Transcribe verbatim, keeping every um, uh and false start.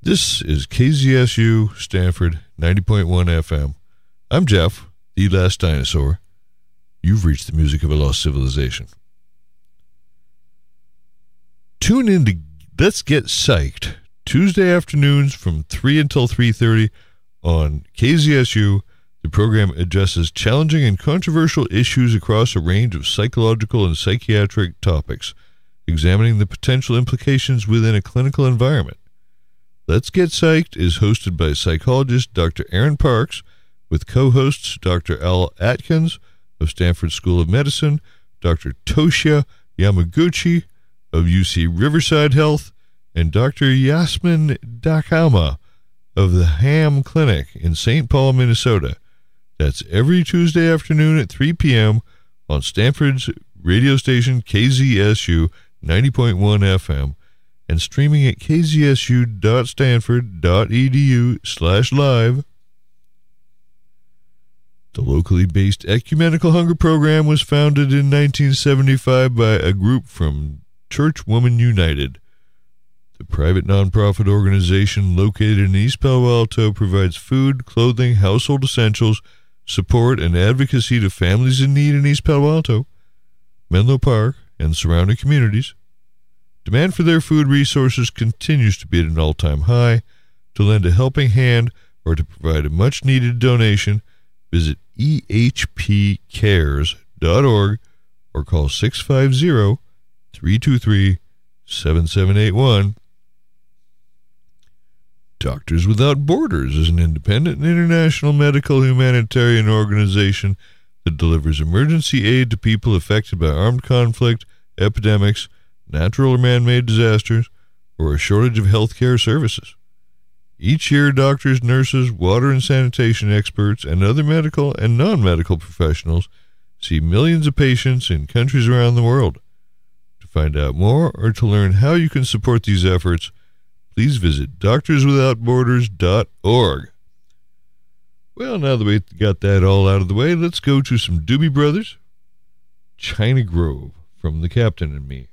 This is K Z S U Stanford ninety point one F M. I'm Jeff, the last dinosaur. You've reached the music of a lost civilization. Tune in to Let's Get Psyched, Tuesday afternoons from three until three thirty on K Z S U. The program addresses challenging and controversial issues across a range of psychological and psychiatric topics, examining the potential implications within a clinical environment. Let's Get Psyched is hosted by psychologist Doctor Aaron Parks, with co-hosts Doctor Al Atkins of Stanford School of Medicine, Doctor Toshia Yamaguchi of U C Riverside Health, and Doctor Yasmin Dakama of the Ham Clinic in Saint Paul, Minnesota. That's every Tuesday afternoon at three p.m. on Stanford's radio station K Z S U ninety point one F M, and streaming at kzsu.stanford.edu slash live. The locally based Ecumenical Hunger Program was founded in nineteen seventy-five by a group from Church Woman United. The private nonprofit organization located in East Palo Alto provides food, clothing, household essentials, support, and advocacy to families in need in East Palo Alto, Menlo Park, and surrounding communities. Demand for their food resources continues to be at an all-time high. To lend a helping hand or to provide a much-needed donation, visit e h p cares dot org or call six five zero, three two three, seven seven eight one. Doctors Without Borders is an independent and international medical humanitarian organization that delivers emergency aid to people affected by armed conflict, epidemics, natural or man-made disasters, or a shortage of healthcare services. Each year, doctors, nurses, water and sanitation experts, and other medical and non-medical professionals see millions of patients in countries around the world. To find out more or to learn how you can support these efforts, please visit doctors without borders dot org. Well, now that we got that all out of the way, let's go to some Doobie Brothers. China Grove from The Captain and Me.